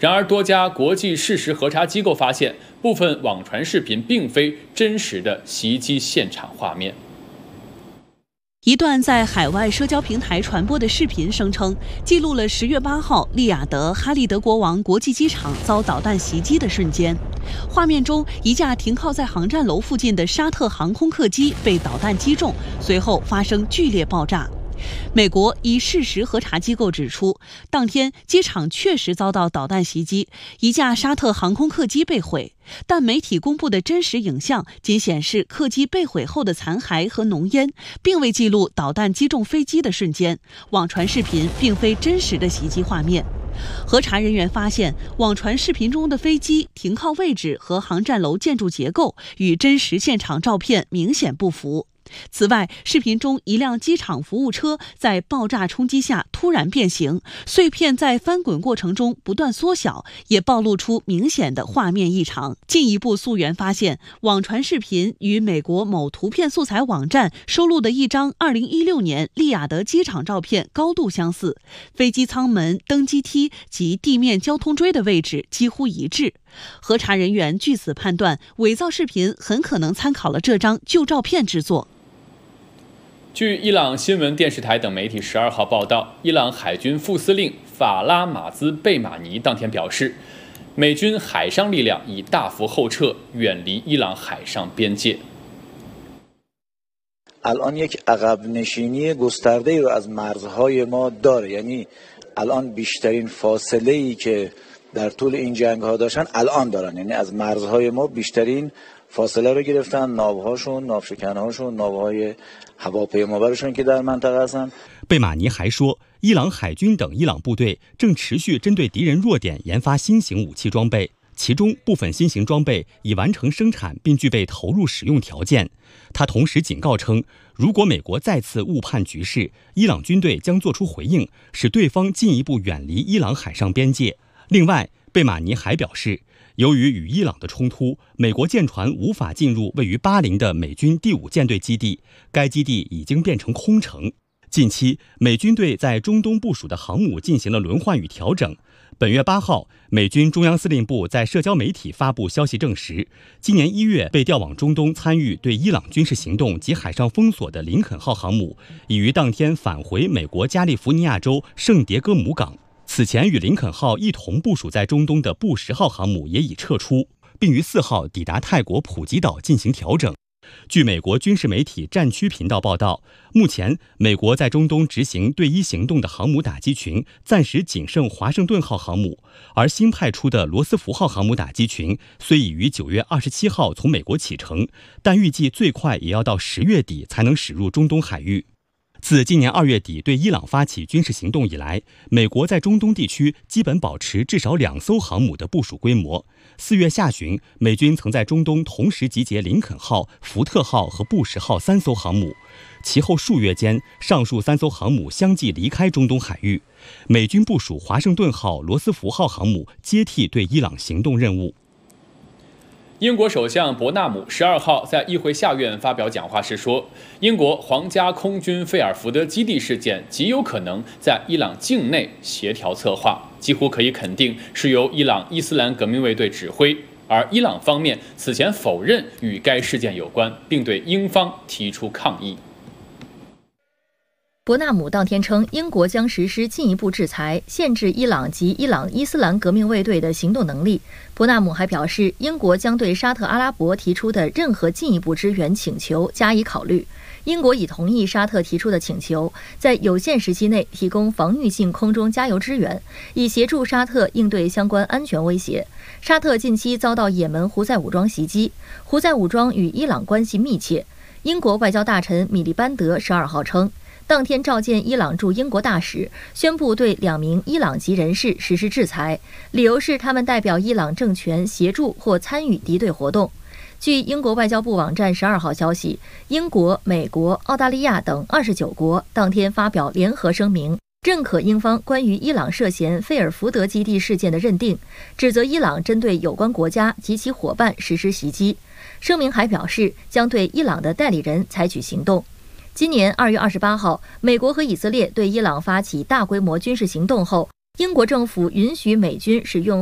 然而，多家国际事实核查机构发现，部分网传视频并非真实的袭击现场画面。 一段在海外社交平台传播的视频声称，记录了10月8号利雅得哈利德国王国际机场遭导弹袭击的瞬间。画面中，一架停靠在航站楼附近的沙特航空客机被导弹击中，随后发生剧烈爆炸。美国一事实核查机构指出，当天机场确实遭到导弹袭击，一架沙特航空客机被毁，但媒体公布的真实影像仅显示客机被毁后的残骸和浓烟，并未记录导弹击中飞机的瞬间。网传视频并非真实的袭击画面。核查人员发现，网传视频中的飞机停靠位置和航站楼建筑结构与真实现场照片明显不符。此外，视频中一辆机场服务车在爆炸冲击下突然变形，碎片在翻滚过程中不断缩小，也暴露出明显的画面异常。进一步溯源发现，网传视频与美国某图片素材网站收录的一张2016年利雅得机场照片高度相似，飞机舱门、登机梯及地面交通锥的位置几乎一致。核查人员据此判断，伪造视频很可能参考了这张旧照片制作。 据伊朗新闻电视台等媒体12号报道，伊朗海军副司令法拉马兹贝马尼当天表示，美军海上力量已大幅后撤，远离伊朗海上边界。 الان یک عقب نشینی گسترده‌ای رو از مرزهای ما داره، یعنی الان بیشترین فاصله‌ای که در طول این جنگ‌ها داشتن الان دارن، یعنی از مرزهای ما بیشترین فاصله رو گرفتن، ناوهاشون، ناوشکنهاشون، ناوهای هواپیمابرشون که در منطقه هستن。 贝马尼还说，伊朗海军等伊朗部队正持续针对敌人弱点研发新型武器装备，其中部分新型装备已完成生产并具备投入使用条件。他同时警告称，如果美国再次误判局势，伊朗军队将作出回应，使对方进一步远离伊朗海上边界。另外，贝马尼还表示，由于与伊朗的冲突，美国舰船无法进入位于巴林的美军第5舰队基地，该基地已经变成空城。近期，美军队在中东部署的航母进行了轮换与调整。本月8号，美军中央司令部在社交媒体发布消息证实，今年1月被调往中东参与对伊朗军事行动及海上封锁的林肯号航母，已于当天返回美国加利福尼亚州圣迭戈姆港。此前与林肯号一同部署在中东的布什号航母也已撤出，并于4号抵达泰国普吉岛进行调整。据美国军事媒体战区频道报道，目前美国在中东执行对伊行动的航母打击群暂时仅剩华盛顿号航母，而新派出的罗斯福号航母打击群虽已于9月27号从美国启程，但预计最快也要到10月底才能驶入中东海域。自今年2月底对伊朗发起军事行动以来，美国在中东地区基本保持至少2艘航母的部署规模。4月下旬，美军曾在中东同时集结林肯号、福特号和布什号3艘航母，其后数月间，上述3艘航母相继离开中东海域。美军部署华盛顿号、罗斯福号航母接替对伊朗行动任务。 英国首相伯纳姆12号在议会下院发表讲话时说，英国皇家空军菲尔福德基地事件极有可能在伊朗境内协调策划，几乎可以肯定是由伊朗伊斯兰革命卫队指挥，而伊朗方面此前否认与该事件有关，并对英方提出抗议。 伯纳姆当天称，英国将实施进一步制裁，限制伊朗及伊朗伊斯兰革命卫队的行动能力。伯纳姆还表示，英国将对沙特阿拉伯提出的任何进一步支援请求加以考虑。英国已同意沙特提出的请求，在有限时期内提供防御性空中加油支援，以协助沙特应对相关安全威胁。沙特近期遭到也门胡塞武装袭击，胡塞武装与伊朗关系密切。英国外交大臣米利班德12号称，当天召见伊朗驻英国大使，宣布对2名伊朗籍人士实施制裁，理由是他们代表伊朗政权协助或参与敌对活动。据英国外交部网站12号消息，英国、美国、澳大利亚等29国当天发表联合声明，认可英方关于伊朗涉嫌费尔福德基地事件的认定，指责伊朗针对有关国家及其伙伴实施袭击。声明还表示，将对伊朗的代理人采取行动。今年2月28号，美国和以色列对伊朗发起大规模军事行动后，英国政府允许美军使用